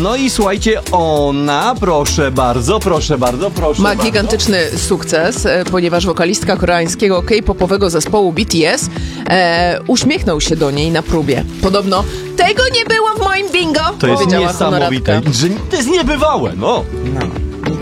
No i słuchajcie, ona, proszę bardzo, Ma gigantyczny sukces, ponieważ wokalistka koreańskiego K-popowego zespołu BTS uśmiechnął się do niej na próbie. Podobno tego nie było w moim bingo, To jest powiedziała niesamowite, honoratka. że to jest niebywałe, no.